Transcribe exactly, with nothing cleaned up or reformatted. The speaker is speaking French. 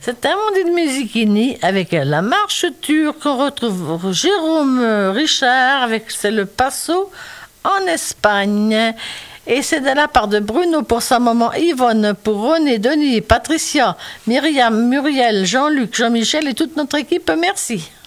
C'est un monde de musiquini avec la marche turque qu'on retrouve Jérôme Richard avec c'est le Passo en Espagne. Et c'est de la part de Bruno pour sa maman Yvonne, pour René, Denis, Patricia, Myriam, Muriel, Jean-Luc, Jean-Michel et toute notre équipe. Merci.